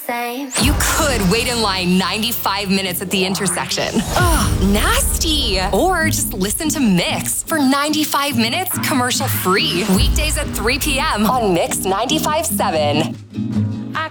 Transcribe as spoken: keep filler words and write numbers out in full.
same. You could wait in line ninety-five minutes at the intersection. Ugh, nasty. Or just listen to Mix for ninety-five minutes commercial free. Weekdays at three p.m. on Mix ninety-five point seven.